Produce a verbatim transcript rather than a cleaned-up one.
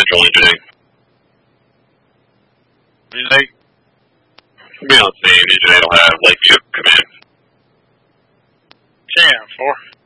patrolling today. What do you think? Be on scene, usually they'll have Lake Chip come in. ten four.